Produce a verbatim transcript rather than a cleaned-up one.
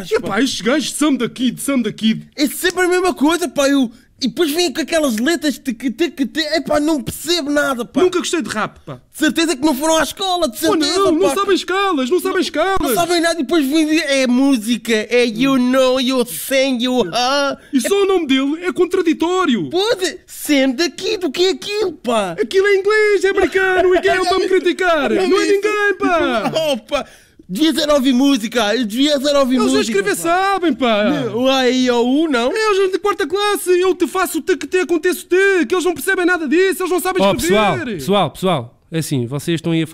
gajos, E pá, estes gajos são daqui, são daqui. É sempre a mesma coisa, pá. Eu... E depois vêm com aquelas letras que te que te é pá, não percebo nada, pá. Nunca gostei de rap, pá. De certeza que não foram à escola, de Oh, certeza, não, pá. não sabem escalas, não sabem escalas. Não sabem nada e depois vêm dizer, é música, é you know, you sing, you ha. E só o nome dele é contraditório. Pode, sendo daqui do que é aquilo, pá. Aquilo é inglês, é americano, e quem é para me criticar? Não é ninguém, pá. Oh, pá. Devia ser ouvir música, devia ser ouvir Eles música. a escrever sabem, pá. O A, I, O, U, não? É, eles de quarta classe, eu te faço o te que te aconteço te, que eles não percebem nada disso, eles não sabem Ó, escrever. pessoal, pessoal, pessoal, é assim, vocês estão aí a